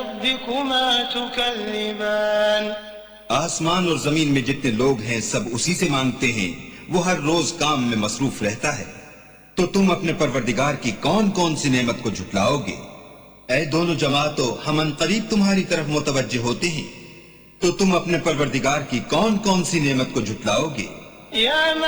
रब्बिकुमा तुकल्लिबान। आसमान और जमीन में जितने लोग हैं सब उसी से मांगते हैं, वो हर रोज काम में मसरूफ रहता है। तो तुम अपने परवरदिगार की कौन कौन सी नेमत को झुटलाओगे? ऐ दोनों जमातों, हम अनकरीब तुम्हारी तरफ मुतवज्जे होते हैं, तो तुम अपने परवरदिगार की कौन कौन सी नेमत को झुटलाओगे? या